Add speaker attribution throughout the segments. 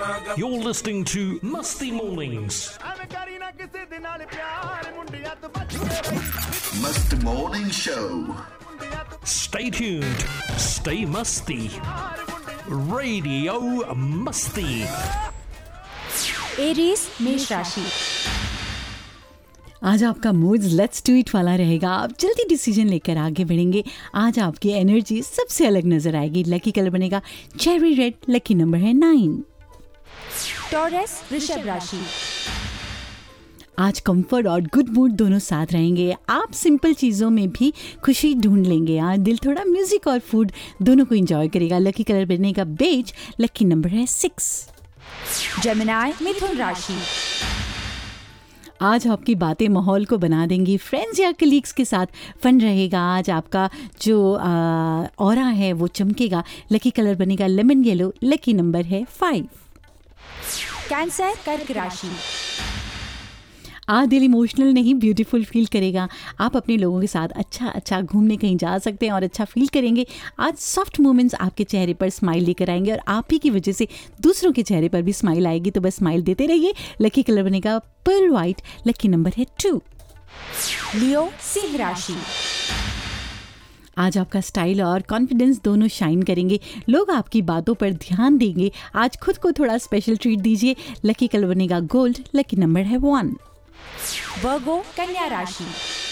Speaker 1: You're listening to Musty Mornings.
Speaker 2: Must Morning Show.
Speaker 1: Stay tuned, stay musty. Radio Musty.
Speaker 3: Aries मेष राशि।
Speaker 4: आज आपका mood let's do it वाला रहेगा। आप जल्दी डिसीजन लेकर आगे बढ़ेंगे। आज आपकी एनर्जी सबसे अलग नजर आएगी। लकी कलर बनेगा चेरी रेड, लकी नंबर है 9।
Speaker 3: टॉरस वृषभ राशि।
Speaker 4: आज कंफर्ट और गुड मूड दोनों साथ रहेंगे। आप सिंपल चीज़ों में भी खुशी ढूंढ लेंगे। आज दिल थोड़ा म्यूजिक और फूड दोनों को एंजॉय करेगा। लकी कलर बनेगा बेज, लकी नंबर है 6।
Speaker 3: जेमिनी मिथुन राशि।
Speaker 4: आज आपकी बातें माहौल को बना देंगी। फ्रेंड्स या कलीग्स के साथ फन रहेगा। आज आपका जो ऑरा है वो चमकेगा। लकी कलर बनेगा लेमन येलो, लकी नंबर है 5।
Speaker 3: कैंसर कर्क राशि।
Speaker 4: आज दिल इमोशनल नहीं ब्यूटीफुल फील करेगा। आप अपने लोगों के साथ अच्छा घूमने कहीं जा सकते हैं और अच्छा फील करेंगे। आज सॉफ्ट मोमेंट्स आपके चेहरे पर स्माइल लेकर आएंगे और आप ही की वजह से दूसरों के चेहरे पर भी स्माइल आएगी। तो बस स्माइल देते रहिए। लकी कलर बनेगा पर्ल वाइट, लकी नंबर है 2।
Speaker 3: लियो सिंह राशि।
Speaker 4: आज आपका स्टाइल और कॉन्फिडेंस दोनों शाइन करेंगे। लोग आपकी बातों पर ध्यान देंगे। आज खुद को थोड़ा स्पेशल ट्रीट दीजिए। लकी कलर बनेगा गोल्ड, लकी नंबर है 1।
Speaker 3: वर्गो कन्या राशि।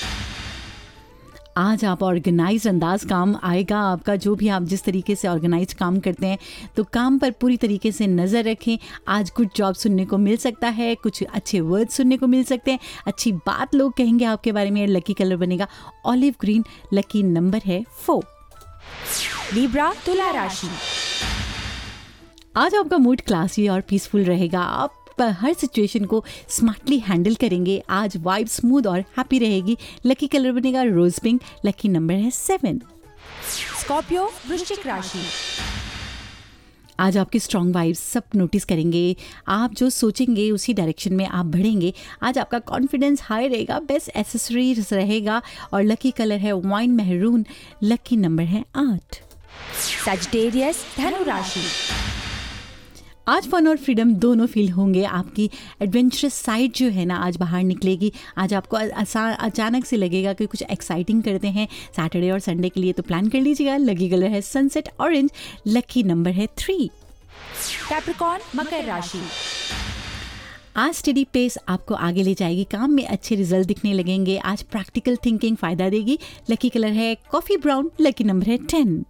Speaker 4: आज आप ऑर्गेनाइज अंदाज काम आएगा आपका। जो भी आप जिस तरीके से ऑर्गेनाइज काम करते हैं तो काम पर पूरी तरीके से नज़र रखें। आज गुड जॉब सुनने को मिल सकता है, कुछ अच्छे वर्ड सुनने को मिल सकते हैं, अच्छी बात लोग कहेंगे आपके बारे में। लकी कलर बनेगा ऑलिव ग्रीन, लकी नंबर है 4।
Speaker 3: लिब्रा तुला राशि।
Speaker 4: आज आपका मूड क्लासी और पीसफुल रहेगा। आप हर सिचुएशन को स्मार्टली हैंडल करेंगे। आज वाइब स्मूथ और हैप्पी रहेगी। लकी कलर बनेगा रोज पिंक, लकी नंबर है 7।
Speaker 3: स्कॉर्पियो वृश्चिक राशि।
Speaker 4: आज आपकी स्ट्रॉन्ग वाइब्स सब नोटिस करेंगे। आप जो सोचेंगे उसी डायरेक्शन में आप बढ़ेंगे। आज आपका कॉन्फिडेंस हाई रहेगा। बेस्ट एसेसरीज रहेगा और लकी कलर है वाइन मेहरून, लकी नंबर है 8।
Speaker 3: सजिटेरियस धनु राशि।
Speaker 4: आज फन और फ्रीडम दोनों फील होंगे। आपकी एडवेंचरस साइड जो है ना आज बाहर निकलेगी। आज आपको अचानक से लगेगा कि कुछ एक्साइटिंग करते हैं सैटरडे और संडे के लिए, तो प्लान कर लीजिएगा। लकी कलर है सनसेट ऑरेंज, लकी नंबर है 3।
Speaker 3: कैप्रिकॉर्न मकर राशि।
Speaker 4: आज स्टडी पेस आपको आगे ले जाएगी। काम में अच्छे रिजल्ट दिखने लगेंगे। आज प्रैक्टिकल थिंकिंग फायदा देगी। लकी कलर है कॉफी ब्राउन, लकी नंबर है 10।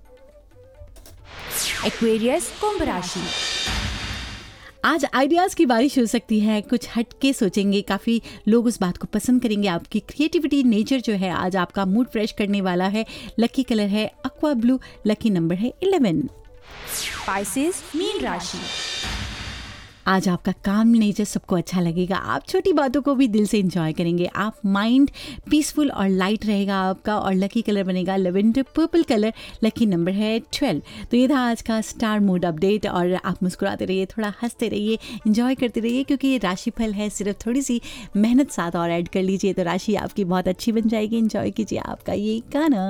Speaker 3: एक्वेरियस कुंभ राशि।
Speaker 4: आज आइडियाज़ की बारिश हो सकती है। कुछ हटके सोचेंगे, काफ़ी लोग उस बात को पसंद करेंगे। आपकी क्रिएटिविटी नेचर जो है आज आपका मूड फ्रेश करने वाला है। लकी कलर है एक्वा ब्लू, लकी नंबर है 11।
Speaker 3: स्पाइसेस मीन राशि।
Speaker 4: आज आपका काम नेचर सबको अच्छा लगेगा। आप छोटी बातों को भी दिल से एंजॉय करेंगे। आप माइंड पीसफुल और लाइट रहेगा आपका और लकी कलर बनेगा lavender purple colour, lucky number है 12। तो ये था आज का स्टार मूड अपडेट। और आप मुस्कुराते रहिए, थोड़ा हंसते रहिए, एंजॉय करते रहिए, क्योंकि ये राशिफल है। सिर्फ थोड़ी सी मेहनत साथ और ऐड कर लीजिए तो राशि आपकी बहुत अच्छी बन जाएगी। एंजॉय कीजिए आपका ये गाना।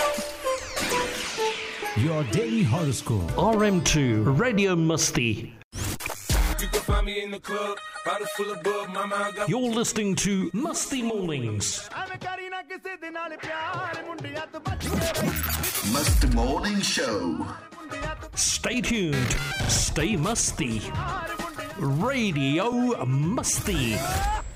Speaker 1: Your daily horoscope. RM2 Radio Musty.
Speaker 5: You can find me in the club, bottle full of bug, mama, I got.
Speaker 1: You're listening to Musty Mornings.
Speaker 2: Must Morning Show.
Speaker 1: Stay tuned, stay musty. Radio Musty.